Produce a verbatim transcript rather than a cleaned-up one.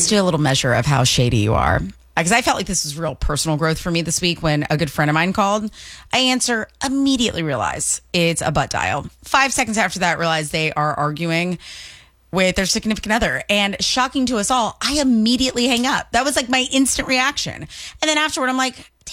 Let's do a little measure of how shady you are. Because I felt like this was real personal growth for me this week when a good friend of mine called. I answer, immediately realize it's a butt dial. Five seconds after that, realize they are arguing with their significant other. And shocking to us all, I immediately hang up. That was like my instant reaction. And then afterward, I'm like,